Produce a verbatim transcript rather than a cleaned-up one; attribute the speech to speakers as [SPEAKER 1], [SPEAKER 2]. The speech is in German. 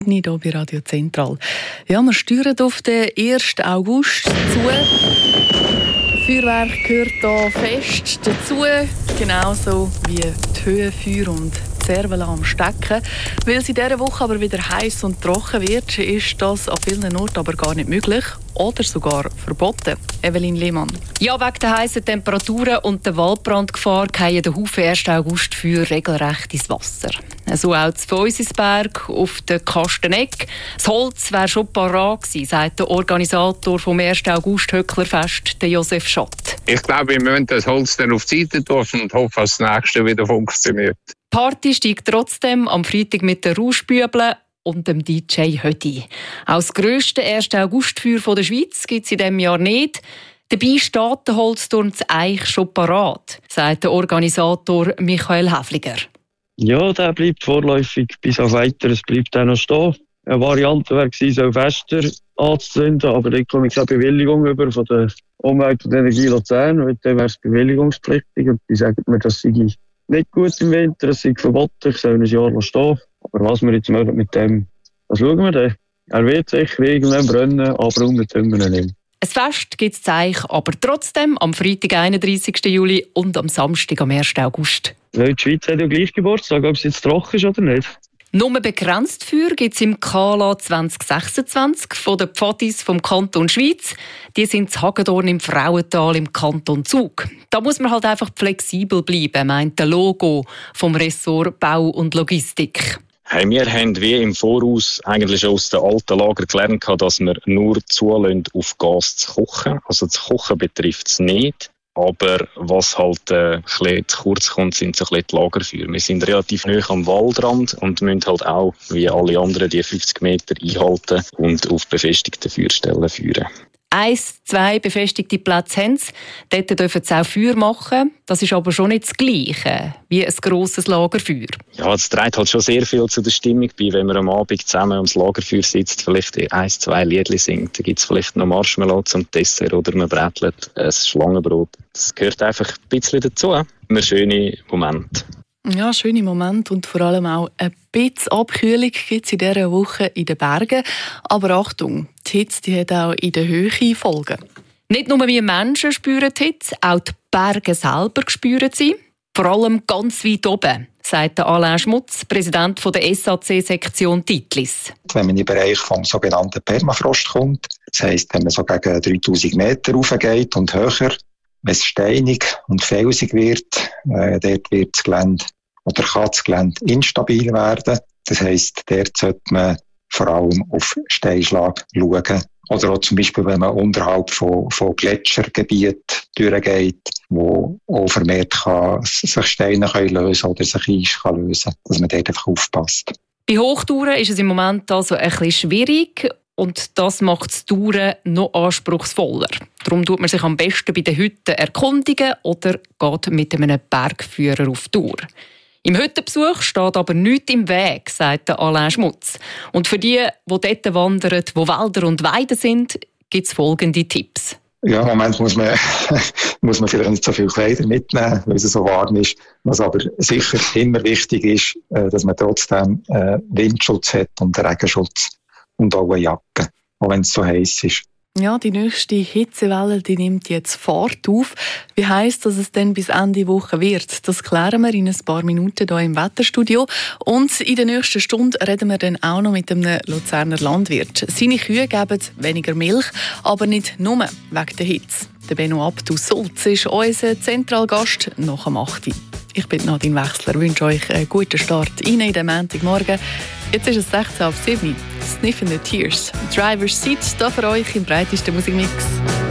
[SPEAKER 1] Nicht hier bei Radio Zentral. Ja, wir steuern auf den ersten August zu. Feuerwerk gehört hier fest dazu, genauso wie die Höhe, Feuer und Zervela am Stecken. Weil es in dieser Woche aber wieder heiß und trocken wird, ist das an vielen Orten aber gar nicht möglich oder sogar verboten. Evelyn Lehmann.
[SPEAKER 2] Ja, wegen der heißen Temperaturen und der Waldbrandgefahr fallen der Haufen ersten August Feuer regelrecht ins Wasser. So auch zu Feusisberg auf der Kasteneck. Das Holz wäre schon parat gewesen, sagt der Organisator vom ersten August Höcklerfest, der Josef Schott.
[SPEAKER 3] Ich glaube, wir müssen das Holz dann auf die Seite tun und hoffen, dass das nächste wieder funktioniert.
[SPEAKER 2] Die Party steigt trotzdem am Freitag mit den Rauschbübeln und dem D J Hödi. Auch das grösste ersten Augustfeuer der Schweiz gibt es in diesem Jahr nicht. Dabei steht der Holzturm zu Eich schon parat, sagt der Organisator Michael Häfliger.
[SPEAKER 4] Ja, der bleibt vorläufig bis auf Weiteres bleibt er noch stehen. Eine Variante wäre gewesen, so Fester anzuzünden, aber da komme ich keine Bewilligung über von der Umwelt- und Energie Luzern, weil dann wäre es bewilligungspflichtig und die sagen mir, das sei nicht gut im Winter, das sei verboten, ich soll ein Jahr noch stehen. Aber was wir jetzt machen mit dem, das schauen wir dann. Er wird sicher irgendwann brennen, aber unten wir nicht.
[SPEAKER 2] Ein Fest gibt es aber trotzdem am Freitag, einunddreissigsten Juli und am Samstag, am ersten August.
[SPEAKER 4] Weil die Schweiz hat ja gleich Geburtstag, ob es jetzt trocken ist oder nicht.
[SPEAKER 2] Nur begrenzt Feuer gibt es im K L A zwanzig sechsundzwanzig von den Pfadis vom Kanton Schweiz. Die sind in Hagedorn im Frauental im Kanton Zug. Da muss man halt einfach flexibel bleiben, meint der Logo vom Ressort Bau und Logistik.
[SPEAKER 5] Hey, wir haben wie im Voraus eigentlich aus den alten Lager gelernt, dass wir nur zulassen, auf Gas zu kochen. Also das Kochen betrifft es nicht. Aber was halt äh, ein bisschen zu kurz kommt, sind so ein bisschen die Lagerfeuer. Wir sind relativ nahe am Waldrand und müssen halt auch, wie alle anderen, die fünfzig Meter einhalten und auf befestigten Feuerstellen feuern.
[SPEAKER 2] Eins, zwei befestigte Plätze haben sie. Dort dürfen sie auch Feuer machen. Das ist aber schon nicht das Gleiche wie ein grosses Lagerfeuer.
[SPEAKER 5] Ja, es trägt halt schon sehr viel zu der Stimmung bei, wenn man am Abend zusammen ums Lagerfeuer sitzt, vielleicht ein, zwei Liedchen singt. Da gibt es vielleicht noch Marshmallow zum Dessert oder man brätelt ein Schlangenbrot. Das gehört einfach ein bisschen dazu. Ein schöner Moment.
[SPEAKER 1] Ja, schöne Momente und vor allem auch ein bisschen Abkühlung gibt es in dieser Woche in den Bergen. Aber Achtung, die Hitze die hat auch in der Höhe Folgen.
[SPEAKER 2] Nicht nur wir Menschen spüren die Hitze, auch die Berge selber spüren sie. Vor allem ganz weit oben, sagt Alain Schmutz, Präsident der S A C-Sektion Titlis.
[SPEAKER 6] Wenn man in den Bereich vom sogenannten Permafrost kommt, das heisst, wenn man so gegen dreitausend Meter raufgeht und höher, wenn es steinig und felsig wird, äh, dort wird das Gelände oder kann das Gelände instabil werden. Das heisst, dort sollte man vor allem auf Steinschlag schauen. Oder auch zum Beispiel, wenn man unterhalb von, von Gletschergebieten durchgeht, wo auch vermehrt kann, sich Steine können lösen oder sich Eis kann lösen, dass man dort einfach aufpasst.
[SPEAKER 2] Bei Hochtouren ist es im Moment also ein bisschen schwierig. Und das macht das Touren noch anspruchsvoller. Darum tut man sich am besten bei den Hütten erkundigen oder geht mit einem Bergführer auf Tour. Im Hüttenbesuch steht aber nichts im Weg, sagt Alain Schmutz. Und für die, die dort wandern, wo Wälder und Weiden sind, gibt es folgende Tipps.
[SPEAKER 6] Ja, im Moment muss man, muss man vielleicht nicht so viel Kleider mitnehmen, weil es so warm ist. Was aber sicher immer wichtig ist, dass man trotzdem Windschutz hat und Regenschutz. Und auch eine Jacke, auch wenn es so heiß ist.
[SPEAKER 1] Ja, die nächste Hitzewelle die nimmt jetzt Fahrt auf. Wie heisst, dass es dann bis Ende Woche wird? Das klären wir in ein paar Minuten hier im Wetterstudio. Und in der nächsten Stunde reden wir dann auch noch mit einem Luzerner Landwirt. Seine Kühe geben weniger Milch, aber nicht nur wegen der Hitze. Der Benno Abdus Sulz ist unser Zentralgast nach dem acht Uhr. Ich bin Nadine Wechsler, wünsche euch einen guten Start in den Montagmorgen. Jetzt ist es sechzehn ab sieben. Sniffing the Tears. Driver's Seat da für euch im breitesten Musikmix.